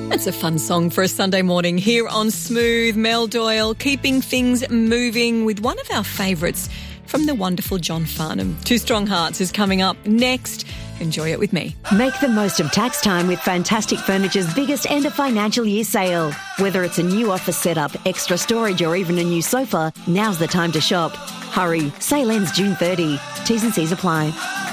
That's a fun song for a Sunday morning here on Smooth. Mel Doyle keeping things moving with one of our favourites from the wonderful John Farnham. Two Strong Hearts is coming up next. Enjoy it with me. Make the most of tax time with Fantastic Furniture's biggest end of financial year sale. Whether it's a new office setup, extra storage or even a new sofa, now's the time to shop. Hurry, sale ends June 30. T's and C's apply.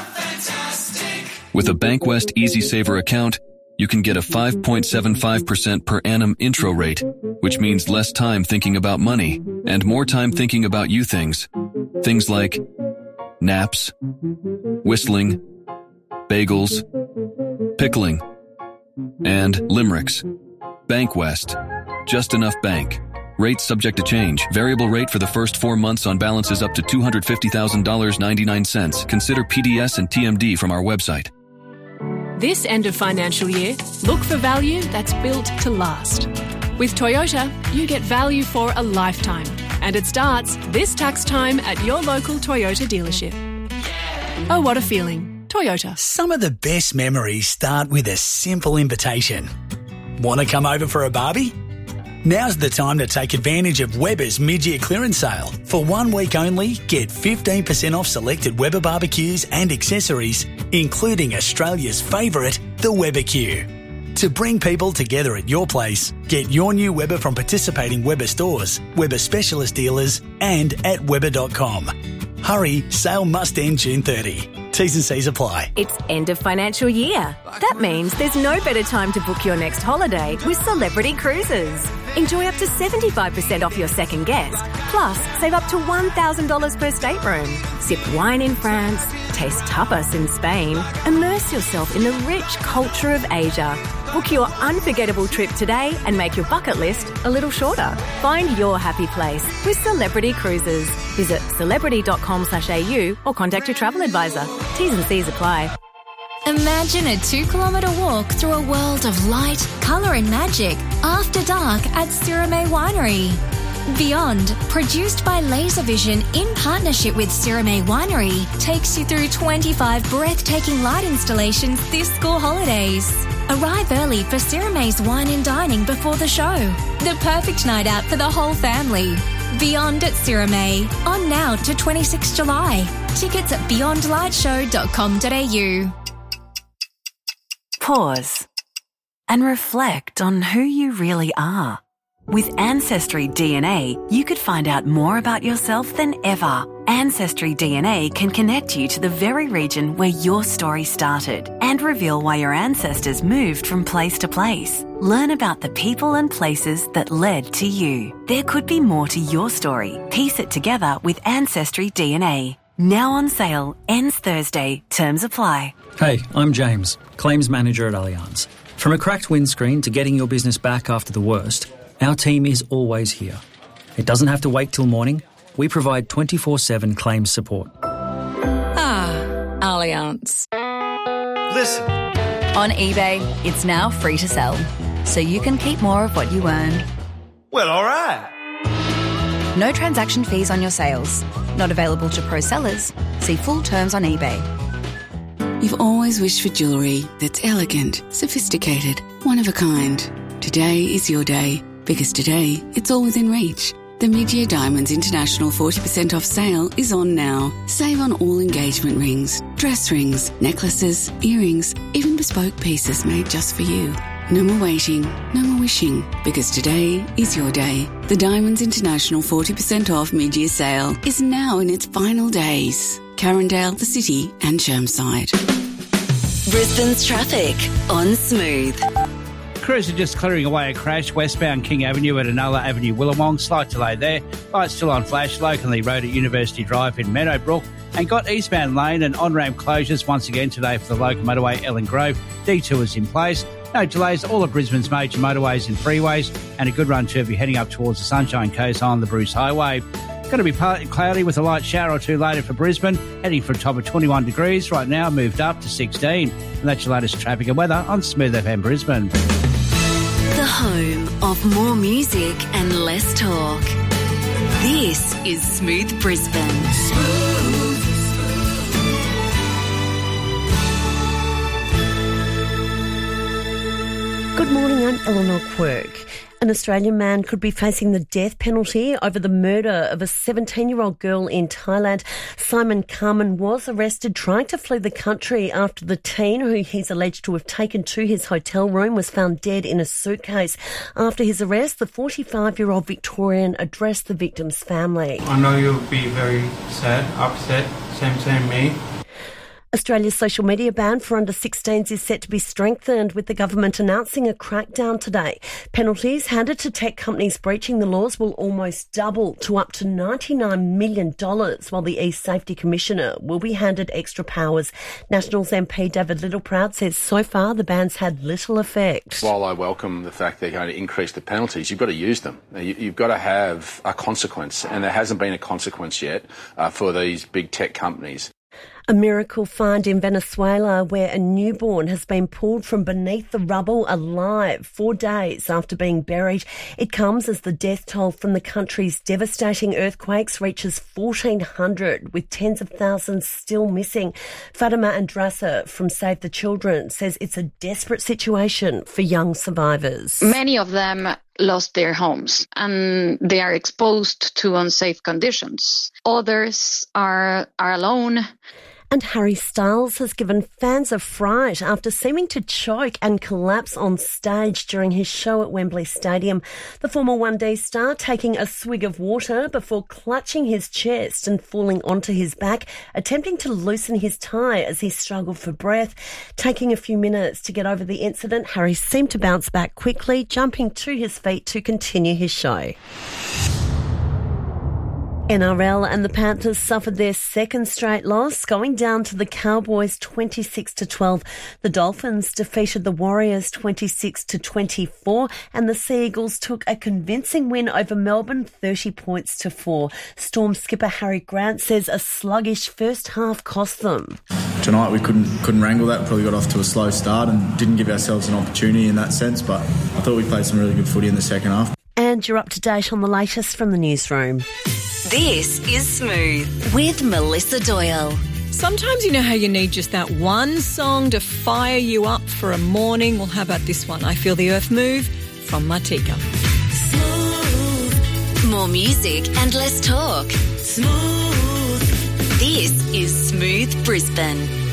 With a Bankwest Easy Saver account, you can get a 5.75% per annum intro rate, which means less time thinking about money and more time thinking about you things. Things like naps, whistling, bagels, pickling, and limericks. Bankwest. Just enough bank. Rates subject to change. Variable rate for the first 4 months on balances up to $250,000.99. Consider PDS and TMD from our website. This end of financial year, look for value that's built to last. With Toyota, you get value for a lifetime. And it starts this tax time at your local Toyota dealership. Oh, what a feeling. Toyota. Some of the best memories start with a simple invitation. Want to come over for a barbie? Now's the time to take advantage of Weber's mid-year clearance sale. For 1 week only, get 15% off selected Weber barbecues and accessories, including Australia's favourite, the Weber Q. To bring people together at your place, get your new Weber from participating Weber stores, Weber specialist dealers, and at Weber.com. Hurry, sale must end June 30. T's and C's apply. It's end of financial year. That means there's no better time to book your next holiday with Celebrity Cruises. Enjoy up to 75% off your second guest. Plus, save up to $1,000 per stateroom. Sip wine in France, taste tapas in Spain, immerse yourself in the rich culture of Asia. Book your unforgettable trip today and make your bucket list a little shorter. Find your happy place with Celebrity Cruises. Visit celebrity.com/au or contact your travel advisor. T's and C's apply. Imagine a 2-kilometre walk through a world of light, colour and magic after dark at Sirame Winery. Beyond, produced by Laservision in partnership with Sirame Winery, takes you through 25 breathtaking light installations this school holidays. Arrive early for Sirame's wine and dining before the show. The perfect night out for the whole family. Beyond at Sirame, on now to 26 July. Tickets at beyondlightshow.com.au. Pause and reflect on who you really are. With Ancestry DNA, you could find out more about yourself than ever. Ancestry DNA can connect you to the very region where your story started and reveal why your ancestors moved from place to place. Learn about the people and places that led to you. There could be more to your story. Piece it together with Ancestry DNA. Now on sale, ends Thursday. Terms apply. Hey, I'm James, Claims Manager at Allianz. From a cracked windscreen to getting your business back after the worst, our team is always here. It doesn't have to wait till morning. We provide 24/7 claims support. Allianz. Listen. On eBay, it's now free to sell, so you can keep more of what you earn. Well, all right. No transaction fees on your sales. Not available to pro sellers. See full terms on eBay. You've always wished for jewellery that's elegant, sophisticated, one of a kind. Today is your day, because today it's all within reach. The Mid-Year Diamonds International 40% off sale is on now. Save on all engagement rings, dress rings, necklaces, earrings, even bespoke pieces made just for you. No more waiting, no more wishing, because today is your day. The Diamonds International 40% off mid-year sale is now in its final days. Carindale, the City and Chermside. Brisbane's traffic on Smooth. Crews are just clearing away a crash westbound King Avenue at Anola Avenue, Willawong. Slight delay there. Lights still on flash. Locally Road at University Drive in Meadowbrook. And got eastbound lane and on-ramp closures once again today for the local motorway Ellen Grove. D2 is in place. No delays. All of Brisbane's major motorways and freeways. And a good run too if you're heading up towards the Sunshine Coast on the Bruce Highway. Going to be partly cloudy with a light shower or two later for Brisbane. Heading for a top of 21 degrees. Right now moved up to 16. And that's your latest traffic and weather on Smooth FM Brisbane. The home of more music and less talk. This is Smooth Brisbane. Good morning, I'm Eleanor Quirk. An Australian man could be facing the death penalty over the murder of a 17-year-old girl in Thailand. Simon Carman was arrested trying to flee the country after the teen, who he's alleged to have taken to his hotel room, was found dead in a suitcase. After his arrest, the 45-year-old Victorian addressed the victim's family. I know you'll be very sad, upset, same me. Australia's social media ban for under-16s is set to be strengthened, with the government announcing a crackdown today. Penalties handed to tech companies breaching the laws will almost double to up to $99 million, while the e-Safety Commissioner will be handed extra powers. Nationals MP David Littleproud says so far the ban's had little effect. While I welcome the fact they're going to increase the penalties, you've got to use them. You've got to have a consequence, and there hasn't been a consequence yet for these big tech companies. A miracle find in Venezuela, where a newborn has been pulled from beneath the rubble alive 4 days after being buried. It comes as the death toll from the country's devastating earthquakes reaches 1,400, with tens of thousands still missing. Fatima Andrasa from Save the Children says it's a desperate situation for young survivors. Many of them lost their homes and they are exposed to unsafe conditions. Others are alone. And Harry Styles has given fans a fright after seeming to choke and collapse on stage during his show at Wembley Stadium. The former 1D star taking a swig of water before clutching his chest and falling onto his back, attempting to loosen his tie as he struggled for breath. Taking a few minutes to get over the incident, Harry seemed to bounce back quickly, jumping to his feet to continue his show. NRL and the Panthers suffered their second straight loss, going down to the Cowboys 26-12. The Dolphins defeated the Warriors 26-24, and the Sea Eagles took a convincing win over Melbourne 30-4. Storm skipper Harry Grant says a sluggish first half cost them. Tonight we couldn't wrangle that. Probably got off to a slow start and didn't give ourselves an opportunity in that sense, but I thought we played some really good footy in the second half. And you're up to date on the latest from the newsroom. This is Smooth with Melissa Doyle. Sometimes you know how you need just that one song to fire you up for a morning. Well, how about this one? I Feel the Earth Move from Martika. Smooth. More music and less talk. Smooth. This is Smooth Brisbane.